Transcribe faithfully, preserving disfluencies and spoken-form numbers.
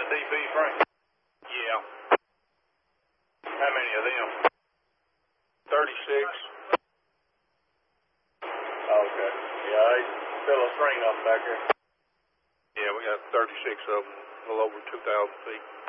D P, Frank? Yeah. How many of them? thirty-six. Okay. Yeah, they fill a string up back there. Yeah, we got thirty-six of them, a little over two thousand feet.